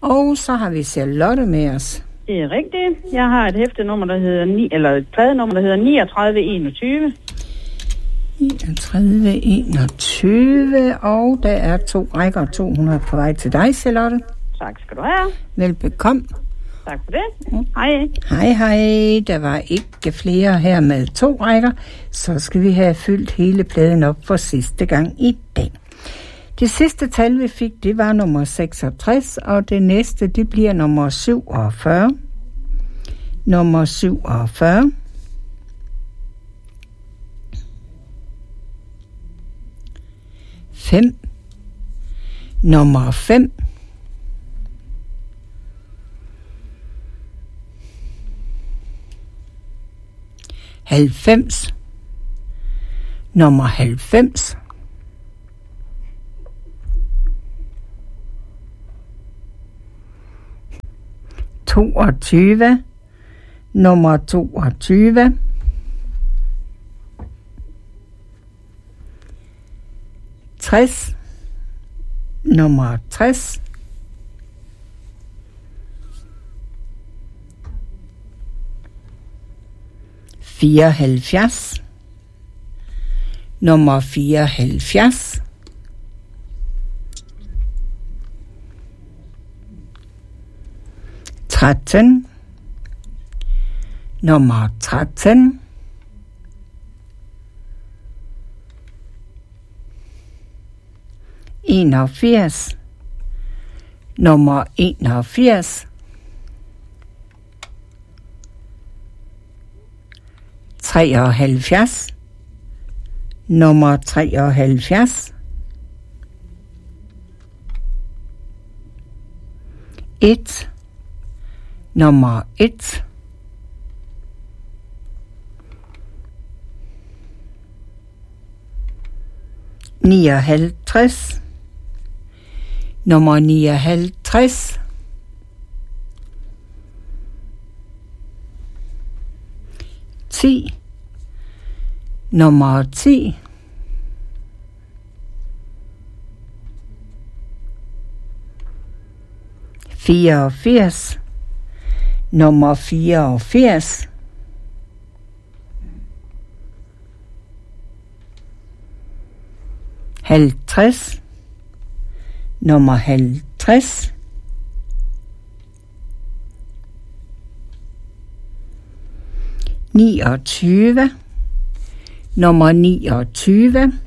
Og så har vi Charlotte med os. Det er rigtigt. Jeg har et hæftenummer, der hedder et pladenummer, der hedder 3921. 3921, og der er 2 rækker 200 på vej til dig, Charlotte. Tak skal du have. Velbekomme. Tak for det. Hej. Hej. Der var ikke flere her med 2 rækker, så skal vi have fyldt hele pladen op for sidste gang i dag. Det sidste tal, vi fik, det var nummer 66, og det næste, det bliver nummer 47. Nummer 47. 5. Nummer 5. 90. Nummer 90. 22. Nummer 22. 60. Nummer 60. 74. Nummer 74. 13. Nummer 13. 81. Nummer 81. 73. Nummer 73. 1. Nummer 1. 59. Nummer 59. 10. Nummer 10. 84. Nummer 84. 50. Nummer 50. 29. Nummer 29.